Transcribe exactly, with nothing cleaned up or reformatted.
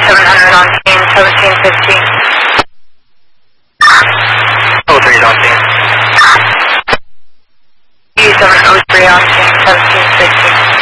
seven hundred on scene, seventeen fifteen. oh three is on scene. U seven oh three on scene, seventeen fifteen.